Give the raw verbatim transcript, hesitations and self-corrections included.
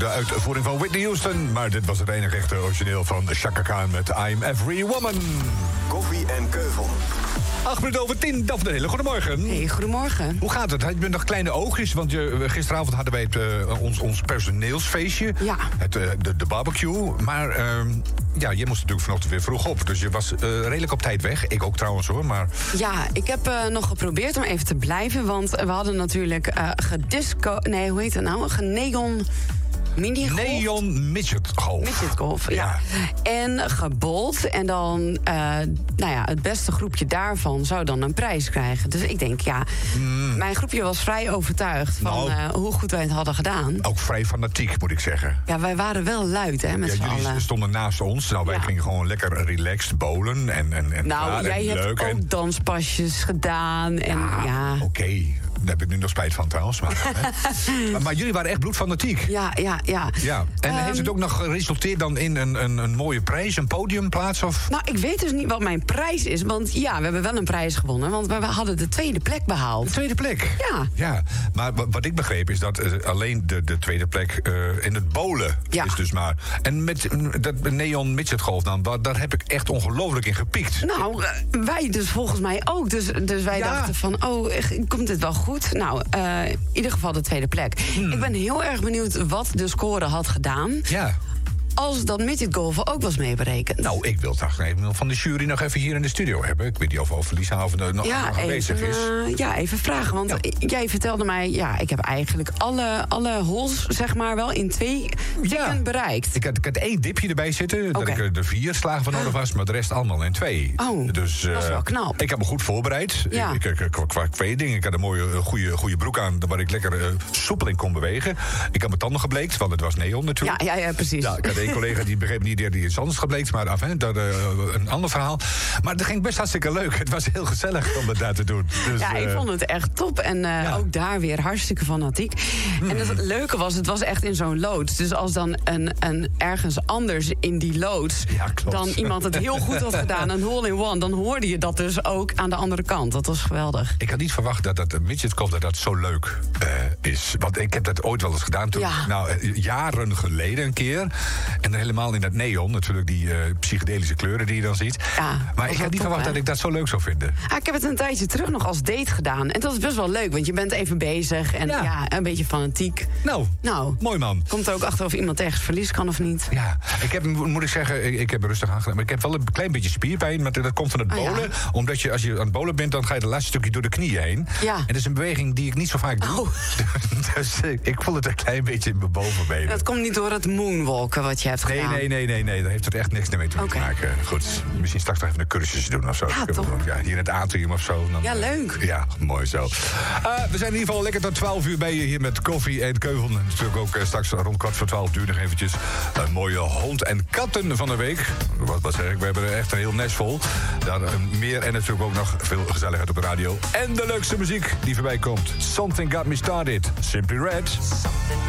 De uitvoering van Whitney Houston. Maar dit was het enige echte origineel van Chaka Khan met I'm Every Woman. Koffie en Keuvel. Acht minuten over tien, Daphne. Hele goedemorgen. Hey, goedemorgen. Hoe gaat het? Je bent nog kleine oogjes, want je, gisteravond hadden wij het, uh, ons, ons personeelsfeestje. Ja. Het, uh, de, de barbecue. Maar uh, ja, je moest natuurlijk vanochtend weer vroeg op. Dus je was uh, redelijk op tijd weg. Ik ook trouwens hoor, maar... Ja, ik heb uh, nog geprobeerd om even te blijven. Want we hadden natuurlijk uh, gedisco... Nee, hoe heet het nou? Geneon... Minigolf? Neon midgetgolf. Midgetgolf, ja. ja. En gebold. En dan, uh, nou ja, het beste groepje daarvan zou dan een prijs krijgen. Dus ik denk, ja, mm. mijn groepje was vrij overtuigd van nou, uh, hoe goed wij het hadden gedaan. Ook vrij fanatiek, moet ik zeggen. Ja, wij waren wel luid, hè, met ja, z'n jullie allen. stonden naast ons. Nou, wij ja. gingen gewoon lekker relaxed bowlen. En, en, en nou, klaar, jij en hebt leuk, ook en... danspasjes gedaan. En, ja, ja. oké. Okay. Daar heb ik nu nog spijt van trouwens. Maar, maar, maar jullie waren echt bloedfanatiek. Ja, ja, ja. ja. En um, heeft het ook nog geresulteerd dan in een, een, een mooie prijs, een podiumplaats? Of? Nou, ik weet dus niet wat mijn prijs is. Want ja, we hebben wel een prijs gewonnen. Want we hadden de tweede plek behaald. De tweede plek? Ja. ja. Maar wat ik begreep is dat uh, alleen de, de tweede plek uh, in het bowlen ja. is dus maar. En met uh, dat Neon Midgetgolf dan, daar, daar heb ik echt ongelooflijk in gepiekt. Nou, uh, wij dus volgens mij ook. Dus, dus wij ja. dachten van, oh, komt dit wel goed? Goed, nou, uh, in ieder geval de tweede plek. Hmm. Ik ben heel erg benieuwd wat de score had gedaan. Ja. Als dat midgetgolfen ook was meeberekend. Nou, ik wil toch even van de jury nog even hier in de studio hebben. Ik weet niet of, of Lisa of nog, ja, nog aanwezig even, is. Uh, ja, even vragen. Want ja. jij vertelde mij, ja, ik heb eigenlijk alle, alle holes, zeg maar, wel in twee tikken ja. bereikt. Ik had, ik had één dipje erbij zitten, okay. dat ik er de vier slagen van nodig was, maar de rest allemaal in twee. Oh, dus, uh, dat is wel knap. Ik heb me goed voorbereid. Ja. Ik, ik, qua twee dingen. Ik had een mooie, goede, goede broek aan, waar ik lekker uh, soepel in kon bewegen. Ik had mijn tanden gebleekt, want het was neon natuurlijk. Ja, ja, ja precies. Ja, ik had één collega die begreep niet die iets anders gebleekt, maar af, hè, dat, uh, een ander verhaal. Maar dat ging best hartstikke leuk. Het was heel gezellig om het daar te doen. Dus, ja, ik uh, vond het echt top. En uh, ja. ook daar weer hartstikke fanatiek. Hmm. En het leuke was, het was echt in zo'n loods. Dus als dan een, een ergens anders in die loods ja, dan iemand het heel goed had gedaan, een hole-in-one, dan hoorde je dat dus ook aan de andere kant. Dat was geweldig. Ik had niet verwacht dat dat midgetgolf dat dat zo leuk uh, is. Want ik heb dat ooit wel eens gedaan toen, ja. nou, uh, jaren geleden een keer. En dan helemaal in dat neon. Natuurlijk die uh, psychedelische kleuren die je dan ziet. Ja, maar ik had niet top, verwacht hè? dat ik dat zo leuk zou vinden. Ah, ik heb het een tijdje terug nog als date gedaan. En dat is best wel leuk, want je bent even bezig. En ja, ja een beetje fanatiek. Nou, nou, mooi man. Komt er ook achter of iemand ergens verlies kan of niet. Ja, ik heb, moet ik zeggen, ik, ik heb rustig aangedaan. Maar ik heb wel een klein beetje spierpijn. Maar dat komt van het bowlen. Oh, ja. Omdat je, als je aan het bowlen bent, dan ga je de laatste stukje door de knieën heen. Ja. En dat is een beweging die ik niet zo vaak doe. Oh. Dus ik voel het een klein beetje in mijn bovenbenen. Dat komt niet door het moonwalken wat je hebt nee, gedaan. Nee, nee, nee, nee. Daar heeft het echt niks mee te okay. maken. Goed, misschien straks nog even een cursusje doen of zo. Ja, toch? Ja, hier in het atrium of zo. Dan, ja, leuk. Ja, mooi zo. Uh, we zijn in ieder geval lekker tot twaalf uur bij je hier met koffie en keuvel. En natuurlijk ook uh, straks rond kwart voor twaalf duur nog eventjes een mooie hond en katten van de week. Wat, wat zeg ik, we hebben er echt een heel nest vol. Daar uh, meer en natuurlijk ook nog veel gezelligheid op de radio. En de leukste muziek die voorbij komt. Something Got Me Started. Simply Red.